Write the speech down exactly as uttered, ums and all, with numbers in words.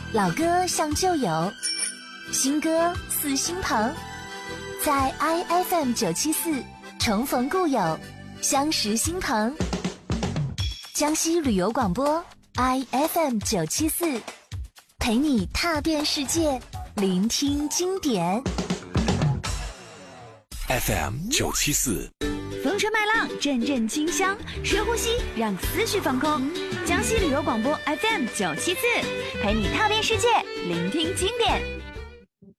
老歌像旧友，新歌似新朋，在 I F M 九七四重逢故友，相识新朋。江西旅游广播 I F M 九七四，陪你踏遍世界，聆听经典。 F M 九七四， 风吹麦浪，阵阵清香，深呼吸，让思绪放空。江西旅游广播 F M 九七四，陪你踏遍世界，聆听经典。